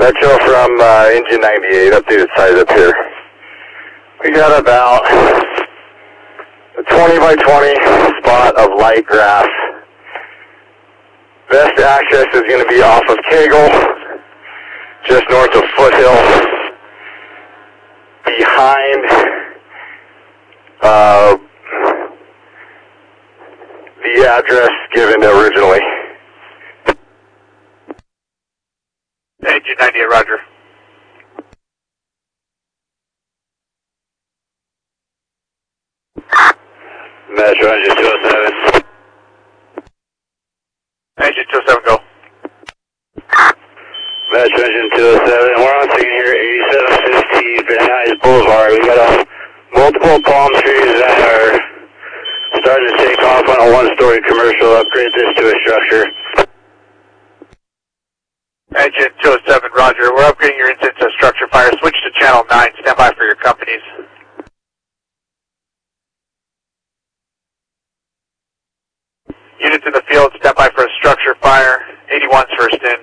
Metro from engine 98, updated size up here. We got about a 20 by 20 spot of light grass. Best access is going to be off of Kegel, just north of Foothill, behind the address given originally. Engine 98, roger. Metro engine 207. Engine 207, go. Metro engine 207, we're on scene here, 8750 Van Nuys Boulevard. We got multiple palm trees that are starting to take off on a one-story commercial. Upgrade this to a structure. Engine 207, roger. We're upgrading your engine to structure fire. Switch to channel 9. Stand by for your companies. Units in the field, stand by for a structure fire. 81's first in.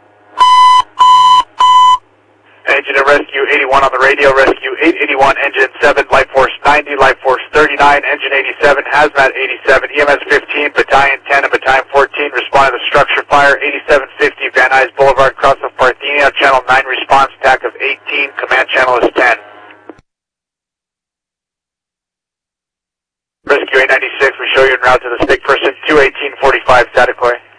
Engine and rescue 81 on the radio. Rescue 881, engine 7, life force 90, life force 39, engine 87, hazmat 87, EMS 15, battalion 10 and battalion 14 respond to the structure fire. 8750 Van Nuys Boulevard, cross of Parthenia, channel 9 response, TAC of 18, command channel is 10. Rescue 896, we show you en route to the stick person 21845 Satakoy.